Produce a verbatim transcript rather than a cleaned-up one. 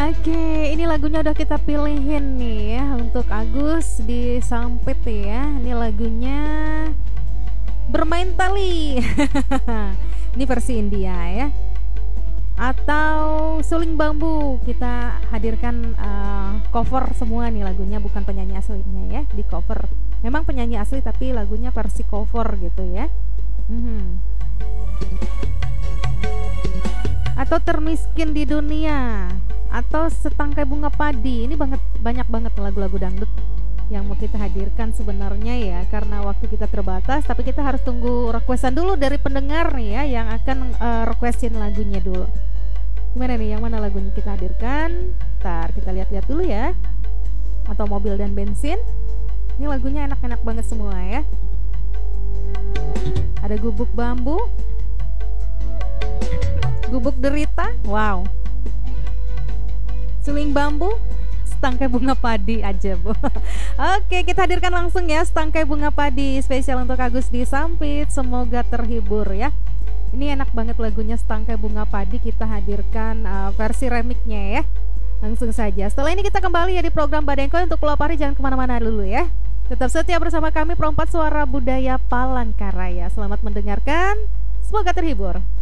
Oke, ini lagunya udah kita pilihin nih ya untuk Agus di Sampit ya. Ini lagunya Bermain Tali. Ini versi India ya. Atau Suling Bambu, kita hadirkan uh, cover semua nih lagunya, bukan penyanyi aslinya ya, di cover. Memang penyanyi asli tapi lagunya versi cover gitu ya. Mm-hmm. Atau Termiskin di Dunia, atau Setangkai Bunga Padi. Ini banget banyak banget lagu-lagu dangdut yang mau kita hadirkan sebenarnya ya, karena waktu kita terbatas, tapi kita harus tunggu requestan dulu dari pendengar nih ya yang akan uh, requestin lagunya dulu. Gimana nih, yang mana lagunya kita hadirkan? Ntar kita lihat-lihat dulu ya. Atau Mobil dan Bensin. Ini lagunya enak-enak banget semua ya. Ada Gubuk Bambu, Gubuk Derita, wow. Suling Bambu, Setangkai Bunga Padi aja Bu. Oke, kita hadirkan langsung ya Setangkai Bunga Padi spesial untuk Agus di Sampit. Semoga terhibur ya. Ini enak banget lagunya Setangkai Bunga Padi, kita hadirkan uh, versi remixnya ya. Langsung saja. Setelah ini kita kembali ya di program Badengkoy. Untuk pelopor hari jangan kemana-mana dulu ya. Tetap setia bersama kami Perompat Suara Budaya Palangkaraya. Selamat mendengarkan. Semoga terhibur.